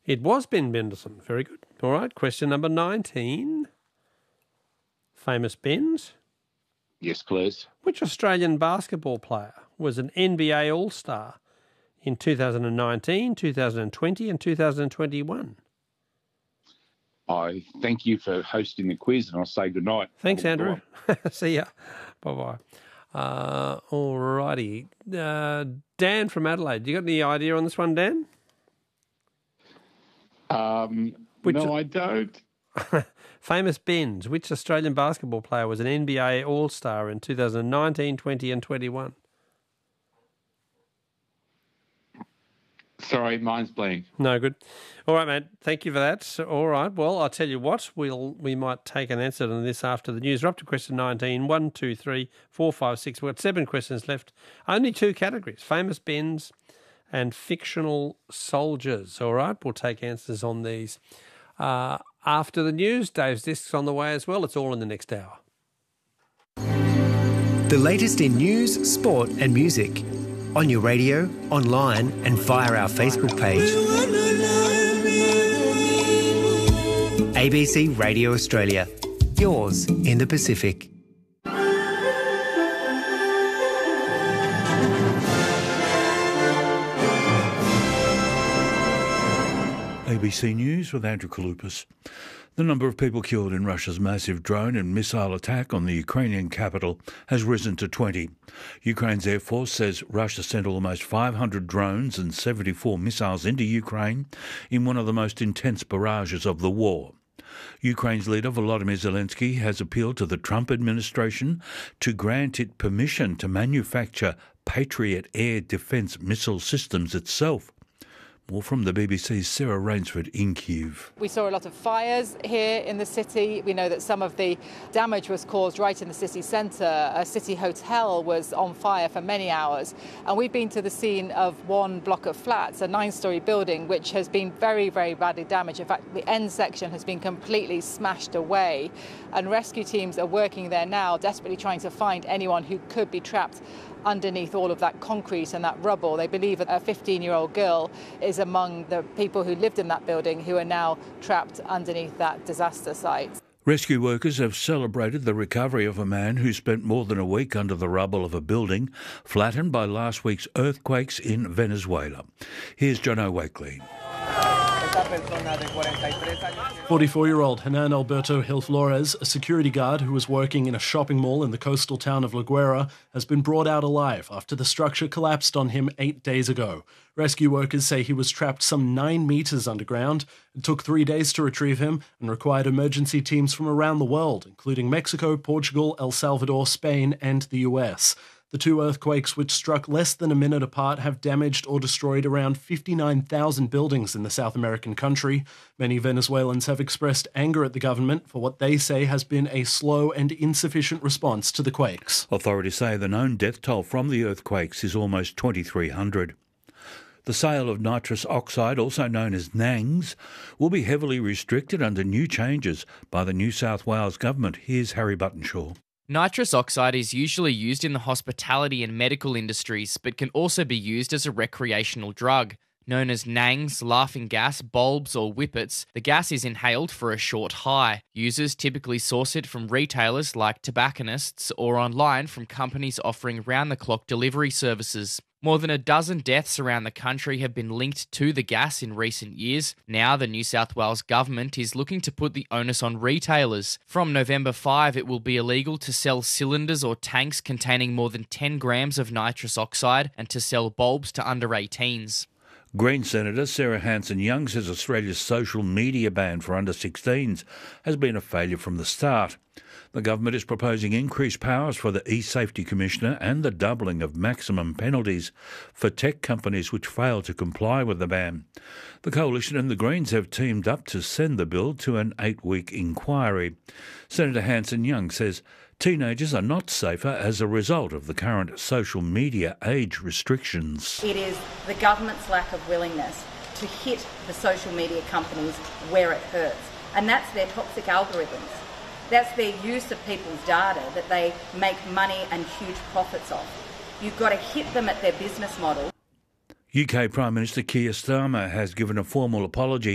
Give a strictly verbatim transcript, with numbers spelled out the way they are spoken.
It was Ben Mendelsohn. Very good. All right, question number nineteen. Famous Bens. Yes, please. Which Australian basketball player was an N B A All-Star in two thousand nineteen, two thousand twenty and two thousand twenty-one? I thank you for hosting the quiz, and I'll say good night. Thanks, Andrew. See ya. Bye-bye. Uh, all righty. Uh, Dan from Adelaide, you got any idea on this one, Dan? Um, Which, no, I don't. Famous Bens. Which Australian basketball player was an N B A All-Star in two thousand nineteen, twenty and twenty-one? Sorry, mine's blank. No good. All right, mate. Thank you for that. So, all right. Well, I'll tell you what. We'll we might take an answer on this after the news. We're up to question nineteen. One, two, three, four, five, six. We've got seven questions left. Only two categories: famous Bens and fictional soldiers. All right. We'll take answers on these uh, after the news. Dave's Disc's on the way as well. It's all in the next hour. The latest in news, sport and music. On your radio, online and via our Facebook page. A B C Radio Australia. Yours in the Pacific. A B C News with Andrew Kaloupas. The number of people killed in Russia's massive drone and missile attack on the Ukrainian capital has risen to twenty. Ukraine's Air Force says Russia sent almost five hundred drones and seventy-four missiles into Ukraine in one of the most intense barrages of the war. Ukraine's leader Volodymyr Zelensky has appealed to the Trump administration to grant it permission to manufacture Patriot air defence missile systems itself. More from the B B C's Sarah Rainsford in Kyiv. We saw a lot of fires here in the city. We know that some of the damage was caused right in the city centre. A city hotel was on fire for many hours. And we've been to the scene of one block of flats, a nine-storey building, which has been very, very badly damaged. In fact, the end section has been completely smashed away. And rescue teams are working there now, desperately trying to find anyone who could be trapped underneath all of that concrete and that rubble. They believe a fifteen-year-old girl is among the people who lived in that building who are now trapped underneath that disaster site. Rescue workers have celebrated the recovery of a man who spent more than a week under the rubble of a building flattened by last week's earthquakes in Venezuela. Here's John O'Wakely. forty-four-year-old Hernan Alberto Gil Flores, a security guard who was working in a shopping mall in the coastal town of La Guaira, has been brought out alive after the structure collapsed on him eight days ago. Rescue workers say he was trapped some nine metres underground. It took three days to retrieve him and required emergency teams from around the world, including Mexico, Portugal, El Salvador, Spain and the U S. The two earthquakes, which struck less than a minute apart, have damaged or destroyed around fifty-nine thousand buildings in the South American country. Many Venezuelans have expressed anger at the government for what they say has been a slow and insufficient response to the quakes. Authorities say the known death toll from the earthquakes is almost twenty-three hundred. The sale of nitrous oxide, also known as NANGs, will be heavily restricted under new changes by the New South Wales government. Here's Harry Buttonshaw. Nitrous oxide is usually used in the hospitality and medical industries, but can also be used as a recreational drug. Known as NANGs, laughing gas, bulbs or whippets, the gas is inhaled for a short high. Users typically source it from retailers like tobacconists or online from companies offering round-the-clock delivery services. More than a dozen deaths around the country have been linked to the gas in recent years. Now the New South Wales government is looking to put the onus on retailers. From November fifth, it will be illegal to sell cylinders or tanks containing more than ten grams of nitrous oxide and to sell bulbs to under eighteens. Green Senator Sarah Hanson-Young says Australia's social media ban for under sixteens has been a failure from the start. The government is proposing increased powers for the e-Safety Commissioner and the doubling of maximum penalties for tech companies which fail to comply with the ban. The Coalition and the Greens have teamed up to send the bill to an eight-week inquiry. Senator Hanson-Young says teenagers are not safer as a result of the current social media age restrictions. It is the government's lack of willingness to hit the social media companies where it hurts, and that's their toxic algorithms. That's their use of people's data that they make money and huge profits off. You've got to hit them at their business model. U K Prime Minister Keir Starmer has given a formal apology